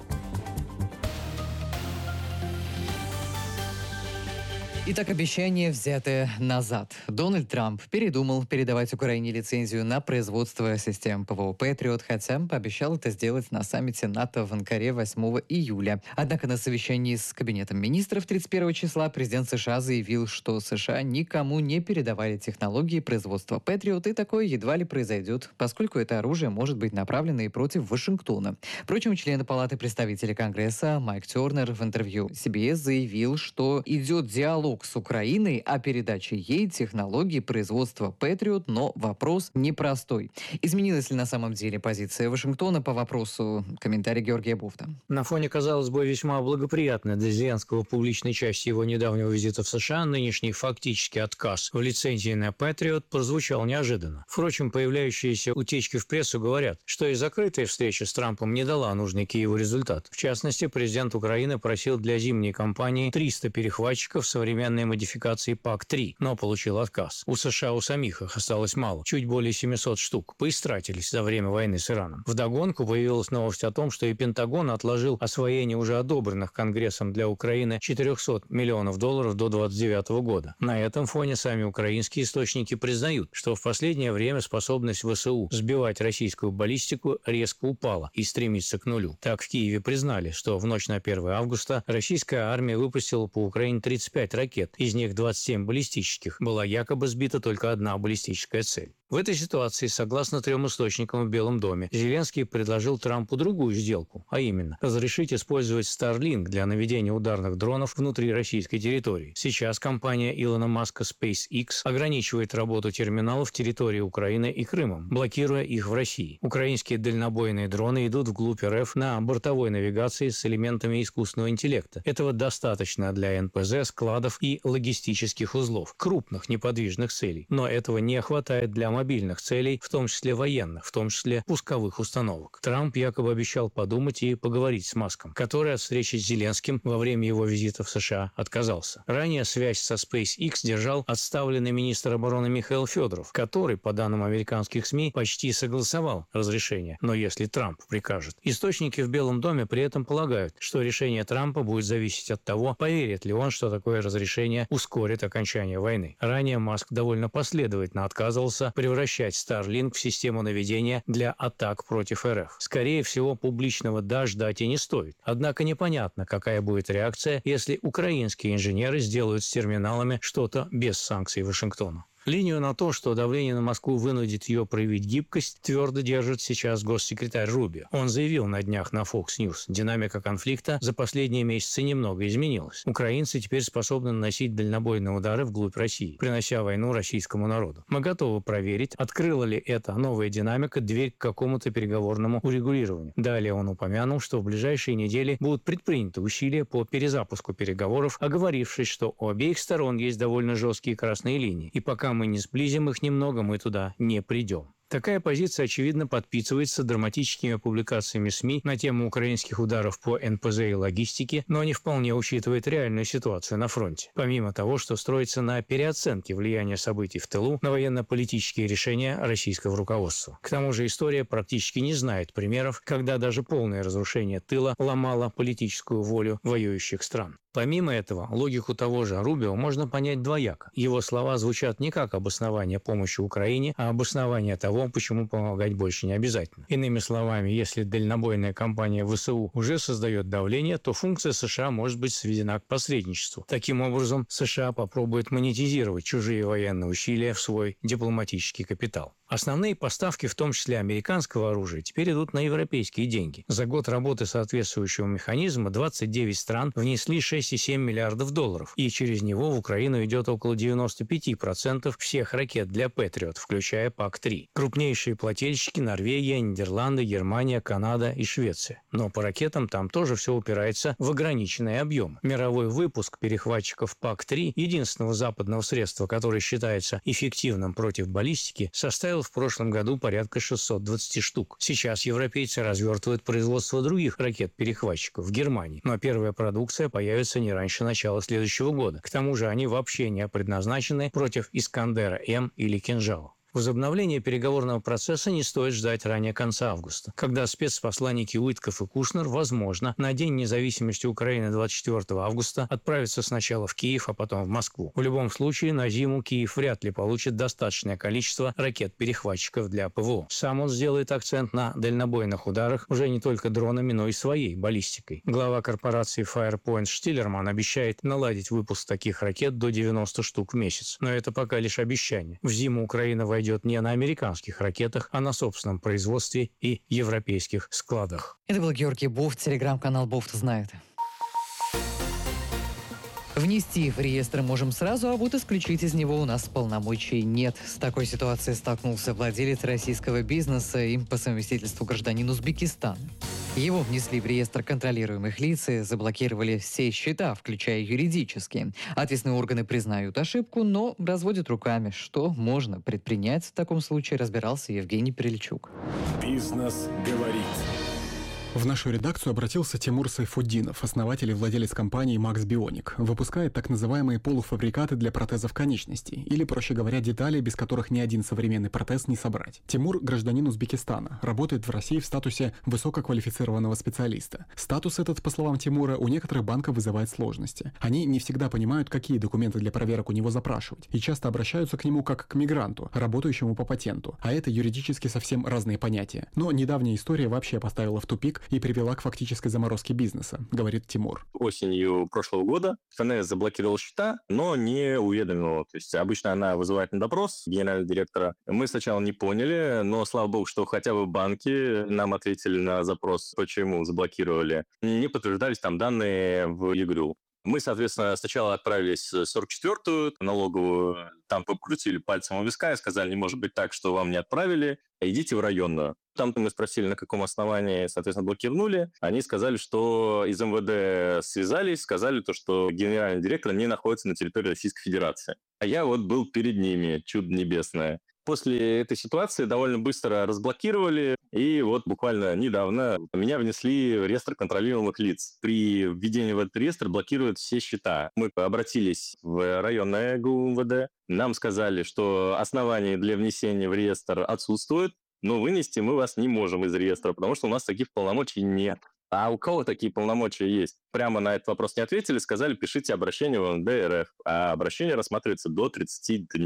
Итак, обещание, взятое назад. Дональд Трамп передумал передавать Украине лицензию на производство систем ПВО «Патриот», хотя пообещал это сделать на саммите НАТО в Анкаре восьмого июля. Однако на совещании с Кабинетом министров тридцать первого числа президент США заявил, что США никому не передавали технологии производства «Патриот», и такое едва ли произойдет, поскольку это оружие может быть направлено и против Вашингтона. Впрочем, член Палаты представителей Конгресса Майк Тернер в интервью си би эс заявил, что идет диалог с Украиной о передаче ей технологии производства «Патриот», но вопрос непростой. Изменилась ли на самом деле позиция Вашингтона по вопросу? Комментарий Георгия Буфта. На фоне, казалось бы, весьма благоприятной для Зеленского публичной части его недавнего визита в США, нынешний фактический отказ в лицензии на «Патриот» прозвучал неожиданно. Впрочем, появляющиеся утечки в прессу говорят, что и закрытая встреча с Трампом не дала нужный Киеву результат. В частности, президент Украины просил для зимней кампании триста перехватчиков современных модификации пак три, но получил отказ. У США у самих их осталось мало, чуть более семисот штук, поистратились за время войны с Ираном. Вдогонку появилась новость о том, что и Пентагон отложил освоение уже одобренных Конгрессом для Украины четырехсот миллионов долларов до двадцать девятого года. На этом фоне сами украинские источники признают, что в последнее время способность вэ эс у сбивать российскую баллистику резко упала и стремится к нулю. Так в Киеве признали, что в ночь на первое августа российская армия выпустила по Украине тридцать пять ракет. Из них двадцать семь баллистических. Была якобы сбита только одна баллистическая цель. В этой ситуации, согласно трем источникам в Белом доме, Зеленский предложил Трампу другую сделку, а именно разрешить использовать Starlink для наведения ударных дронов внутри российской территории. Сейчас компания Илона Маска SpaceX ограничивает работу терминалов территории Украины и Крымом, блокируя их в России. Украинские дальнобойные дроны идут вглубь эр эф на бортовой навигации с элементами искусственного интеллекта. Этого достаточно для эн пэ зэ, складов и логистических узлов, крупных неподвижных целей. Но этого не хватает для мобильных целей, в том числе военных, в том числе пусковых установок. Трамп якобы обещал подумать и поговорить с Маском, который от встречи с Зеленским во время его визита в США отказался. Ранее связь со SpaceX держал отставленный министр обороны Михаил Федоров, который, по данным американских СМИ, почти согласовал разрешение, но если Трамп прикажет. Источники в Белом доме при этом полагают, что решение Трампа будет зависеть от того, поверит ли он, что такое разрешение ускорит окончание войны. Ранее Маск довольно последовательно отказывался превратить превращать Starlink в систему наведения для атак против эр эф. Скорее всего, публичного «да» ждать и не стоит. Однако непонятно, какая будет реакция, если украинские инженеры сделают с терминалами что-то без санкций Вашингтона. Линию на то, что давление на Москву вынудит ее проявить гибкость, твердо держит сейчас госсекретарь Рубио. Он заявил на днях на Fox News: динамика конфликта за последние месяцы немного изменилась. Украинцы теперь способны наносить дальнобойные удары вглубь России, принося войну российскому народу. Мы готовы проверить, открыла ли эта новая динамика дверь к какому-то переговорному урегулированию. Далее он упомянул, что в ближайшие недели будут предприняты усилия по перезапуску переговоров, оговорившись, что у обеих сторон есть довольно жесткие красные линии, и пока мы не сблизим их немного, мы туда не придем. Такая позиция, очевидно, подпитывается драматическими публикациями СМИ на тему украинских ударов по эн пэ зэ и логистике, но не вполне учитывает реальную ситуацию на фронте. Помимо того, что строится на переоценке влияния событий в тылу на военно-политические решения российского руководства. К тому же история практически не знает примеров, когда даже полное разрушение тыла ломало политическую волю воюющих стран. Помимо этого, логику того же Рубио можно понять двояко. Его слова звучат не как обоснование помощи Украине, а обоснование того, почему помогать больше не обязательно. Иными словами, если дальнобойная кампания вэ эс у уже создает давление, то функция США может быть сведена к посредничеству. Таким образом, США попробует монетизировать чужие военные усилия в свой дипломатический капитал. Основные поставки, в том числе американского оружия, теперь идут на европейские деньги. За год работы соответствующего механизма двадцать девять стран внесли шесть целых семь десятых миллиардов долларов, и через него в Украину идет около девяносто пять процентов всех ракет для Патриот, включая пак три. Крупнейшие плательщики – Норвегия, Нидерланды, Германия, Канада и Швеция. Но по ракетам там тоже все упирается в ограниченные объемы. Мировой выпуск перехватчиков пак три, единственного западного средства, которое считается эффективным против баллистики, составил в прошлом году порядка шестьсот двадцать штук. Сейчас европейцы развертывают производство других ракет-перехватчиков в Германии, но первая продукция появится не раньше начала следующего года. К тому же они вообще не предназначены против Искандера-М или Кинжала. Возобновление переговорного процесса не стоит ждать ранее конца августа, когда спецпосланники Уитков и Кушнер, возможно, на День независимости Украины двадцать четвёртого августа отправятся сначала в Киев, а потом в Москву. В любом случае, на зиму Киев вряд ли получит достаточное количество ракет-перехватчиков для ПВО. Сам он сделает акцент на дальнобойных ударах уже не только дронами, но и своей баллистикой. Глава корпорации Firepoint Штиллерман обещает наладить выпуск таких ракет до девяноста штук в месяц. Но это пока лишь обещание. В зиму Украина войдет идет не на американских ракетах, а на собственном производстве и европейских складах. Это был Георгий Буфт, телеграм-канал Буфт знает. Внести в реестр можем сразу, а вот исключить из него у нас полномочий нет. С такой ситуацией столкнулся владелец российского бизнеса, им по совместительству гражданин Узбекистана. Его внесли в реестр контролируемых лиц и заблокировали все счета, включая юридические. Ответственные органы признают ошибку, но разводят руками. Что можно предпринять в таком случае, разбирался Евгений Перельчук. Бизнес говорит. В нашу редакцию обратился Тимур Сайфуддинов, основатель и владелец компании Max Bionic. Выпускает так называемые полуфабрикаты для протезов конечностей, или, проще говоря, детали, без которых ни один современный протез не собрать. Тимур – гражданин Узбекистана, работает в России в статусе высококвалифицированного специалиста. Статус этот, по словам Тимура, у некоторых банков вызывает сложности. Они не всегда понимают, какие документы для проверок у него запрашивать, и часто обращаются к нему как к мигранту, работающему по патенту. А это юридически совсем разные понятия. Но недавняя история вообще поставила в тупик и привела к фактической заморозке бизнеса, говорит Тимур. Осенью прошлого года ФНС заблокировал счета, но не уведомила. То есть обычно она вызывает на допрос генерального директора. Мы сначала не поняли, но слава богу, что хотя бы банки нам ответили на запрос, почему заблокировали. Не подтверждались там данные в ЕГРЮ. Мы, соответственно, сначала отправились в сорок четвёртую налоговую, там покрутили пальцем у виска и сказали, не может быть так, что вам не отправили, идите в районную. Там мы спросили, на каком основании, соответственно, блокировали. Они сказали, что из эм вэ дэ связались, сказали, то, что генеральный директор не находится на территории Российской Федерации. А я вот был перед ними, чудо небесное. После этой ситуации довольно быстро разблокировали, и вот буквально недавно меня внесли в реестр контролируемых лиц. При введении в этот реестр блокируют все счета. Мы обратились в районное ГУ эм вэ дэ, нам сказали, что оснований для внесения в реестр отсутствует, но вынести мы вас не можем из реестра, потому что у нас таких полномочий нет. А у кого такие полномочия есть? Прямо на этот вопрос не ответили, сказали, пишите обращение в эм вэ дэ эр эф, а обращение рассматривается до тридцати дней.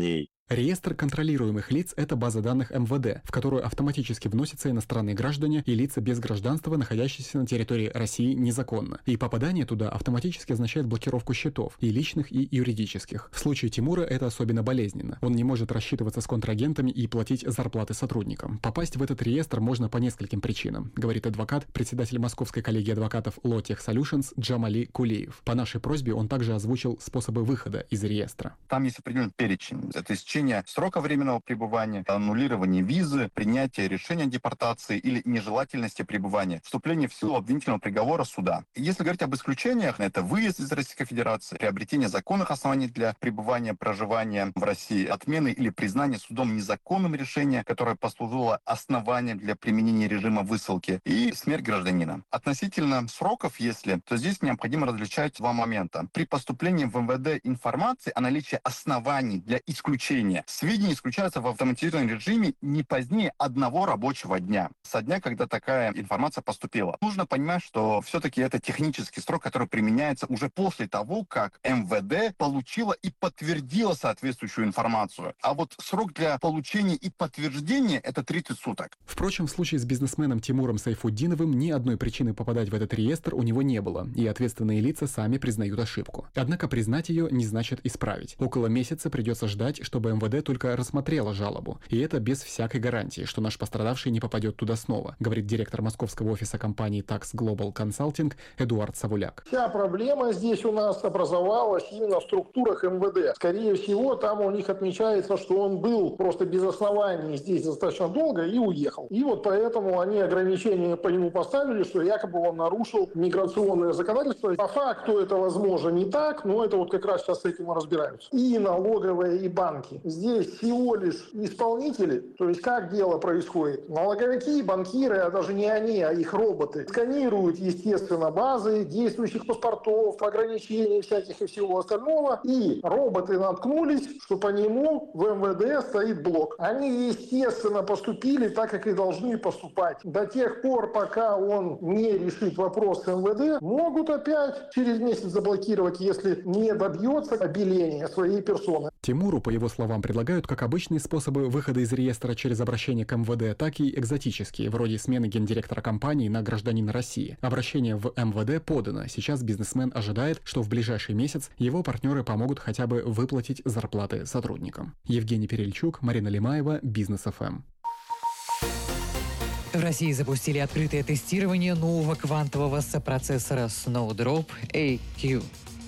Реестр контролируемых лиц – это база данных эм вэ дэ, в которую автоматически вносятся иностранные граждане и лица без гражданства, находящиеся на территории России незаконно. И попадание туда автоматически означает блокировку счетов, и личных, и юридических. В случае Тимура это особенно болезненно. Он не может рассчитываться с контрагентами и платить зарплаты сотрудникам. Попасть в этот реестр можно по нескольким причинам, говорит адвокат, председатель Московской коллегии адвокатов Lotech Solutions Джамали Кулиев. По нашей просьбе он также озвучил способы выхода из реестра. Там есть определенный перечень. Это истечение срока временного пребывания, аннулирование визы, принятие решения о депортации или нежелательности пребывания, вступление в силу обвинительного приговора суда. Если говорить об исключениях, это выезд из Российской Федерации, приобретение законных оснований для пребывания, проживания в России, отмены или признание судом незаконным решения, которое послужило основанием для применения режима высылки, и смерть гражданина. Относительно сроков, если, то здесь необходимо различать два момента. При поступлении в эм вэ дэ информации о наличии оснований для исключения сведения исключаются в автоматизированном режиме не позднее одного рабочего дня, со дня, когда такая информация поступила. Нужно понимать, что все-таки это технический срок, который применяется уже после того, как эм вэ дэ получила и подтвердила соответствующую информацию. А вот срок для получения и подтверждения – это тридцать суток. Впрочем, в случае с бизнесменом Тимуром Сайфутдиновым ни одной причины попадать в этот реестр у него не было, и ответственные лица сами признают ошибку. Однако признать ее не значит исправить. Около месяца придется ждать, чтобы эм вэ дэ только рассмотрела жалобу. И это без всякой гарантии, что наш пострадавший не попадет туда снова, говорит директор московского офиса компании Tax Global Consulting Эдуард Савуляк. Вся проблема здесь у нас образовалась именно в структурах эм вэ дэ. Скорее всего, там у них отмечается, что он был просто без оснований здесь достаточно долго и уехал. И вот поэтому они ограничения по нему поставили, что якобы он нарушил миграционное законодательство. По факту это, возможно, не так, но это вот как раз сейчас с этим и разбираются. И налоговые, и банки. Здесь всего лишь исполнители, то есть как дело происходит. Налоговики, банкиры, а даже не они, а их роботы, сканируют, естественно, базы действующих паспортов, ограничений всяких и всего остального. И роботы наткнулись, что по нему в эм вэ дэ стоит блок. Они, естественно, поступили так, как и должны поступать. До тех пор, пока он не решит вопрос с эм вэ дэ, могут опять через месяц заблокировать, если не добьется обеления своей персоны. Тимуру, по его словам, предлагают как обычные способы выхода из реестра через обращение к эм вэ дэ, так и экзотические, вроде смены гендиректора компании на гражданина России. Обращение в эм вэ дэ подано. Сейчас бизнесмен ожидает, что в ближайший месяц его партнеры помогут хотя бы выплатить зарплаты сотрудникам. Евгений Перельчук, Марина Лимаева, Бизнес эф эм. В России запустили открытое тестирование нового квантового сопроцессора Snowdrop эй кью.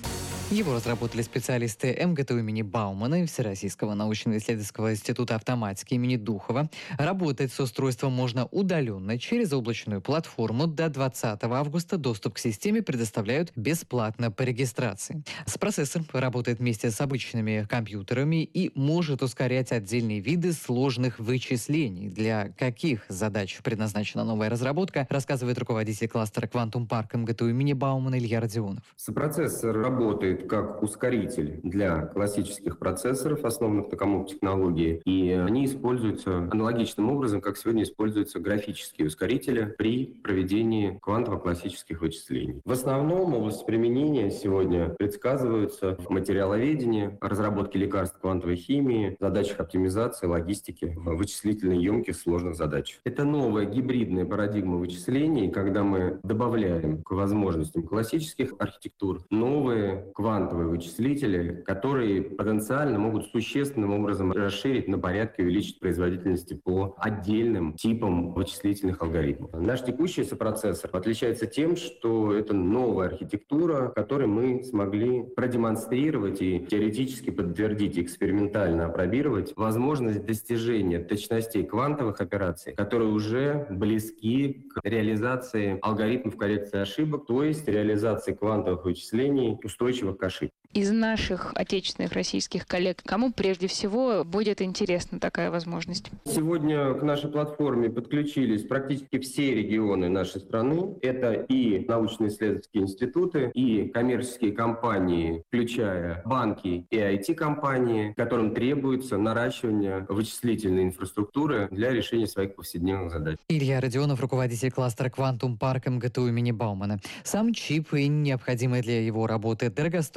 Его разработали специалисты эм гэ тэ у имени Баумана и Всероссийского научно-исследовательского института автоматики имени Духова. Работать с устройством можно удаленно через облачную платформу. До двадцатого августа доступ к системе предоставляют бесплатно по регистрации. Процессор работает вместе с обычными компьютерами и может ускорять отдельные виды сложных вычислений. Для каких задач предназначена новая разработка, рассказывает руководитель кластера Quantum Park эм гэ тэ у имени Баумана Илья Родионов. Сопроцессор работает как ускоритель для классических процессоров, основанных на коммуп-технологии, и они используются аналогичным образом, как сегодня используются графические ускорители при проведении квантово-классических вычислений. В основном области применения сегодня предсказываются в материаловедении, разработке лекарств квантовой химии, задачах оптимизации, логистики, вычислительно емких сложных задач. Это новая гибридная парадигма вычислений, когда мы добавляем к возможностям классических архитектур новые квантовые вычислители, которые потенциально могут существенным образом расширить на порядке, увеличить производительность по отдельным типам вычислительных алгоритмов. Наш текущий сопроцессор отличается тем, что это новая архитектура, которой мы смогли продемонстрировать и теоретически подтвердить, экспериментально опробировать возможность достижения точностей квантовых операций, которые уже близки к реализации алгоритмов коррекции ошибок, то есть реализации квантовых вычислений устойчивых к ошибкам. Из наших отечественных российских коллег, кому прежде всего будет интересна такая возможность? Сегодня к нашей платформе подключились практически все регионы нашей страны. Это и научно-исследовательские институты, и коммерческие компании, включая банки и ай ти-компании, которым требуется наращивание вычислительной инфраструктуры для решения своих повседневных задач. Илья Родионов, руководитель кластера Quantum Park эм гэ тэ у имени Баумана. Сам чип и необходимое для его работы дорогостоящее оборудование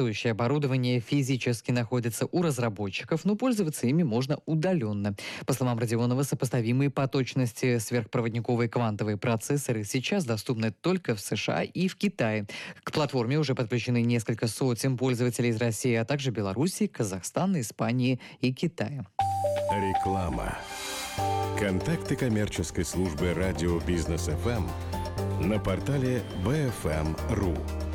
оборудование физически находится у разработчиков, но пользоваться ими можно удаленно. По словам Родионова, сопоставимые по точности сверхпроводниковые квантовые процессоры сейчас доступны только в США и в Китае. К платформе уже подключены несколько сотен пользователей из России, а также Беларуси, Казахстана, Испании и Китая. Реклама. Контакты коммерческой службы радио Бизнес эф эм на портале би эф эм точка ру.